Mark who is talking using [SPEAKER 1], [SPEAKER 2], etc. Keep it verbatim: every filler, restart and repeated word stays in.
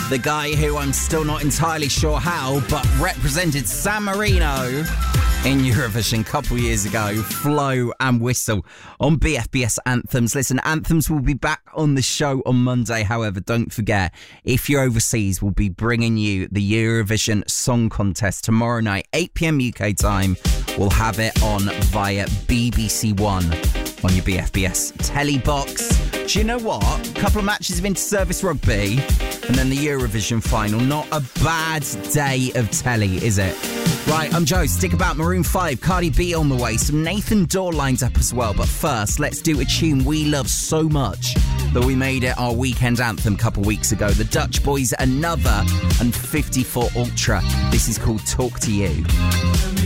[SPEAKER 1] The guy who I'm still not entirely sure how, but represented San Marino in Eurovision a couple years ago, Flo and Whistle on B F B S Anthems. Listen, Anthems will be back on the show on Monday. However, don't forget, if you're overseas, we'll be bringing you the Eurovision Song Contest tomorrow night, eight p.m. U K time. We'll have it on via B B C One on your B F B S telly box. Do you know what? A couple of matches of inter-service rugby and then the Eurovision final. Not a bad day of telly, is it? Right, I'm Joe. Stick about. Maroon five, Cardi B on the way. Some Nathan Dorr lined up as well. But first, let's do a tune we love so much that we made it our weekend anthem a couple weeks ago. The Dutch Boys, Another, and fifty-four Ultra. This is called Talk to You.